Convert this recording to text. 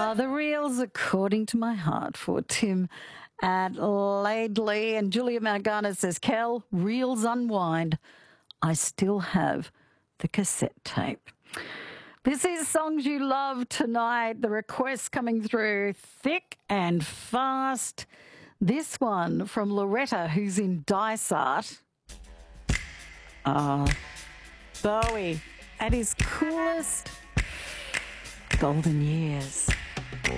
The reels according to my heart for Tim at Laidley. And Julia Margana says, Kel, reels unwind. I still have the cassette tape. This is Songs You Love Tonight. The requests coming through thick and fast. This one from Loretta, who's in Dysart. Bowie at his coolest golden years.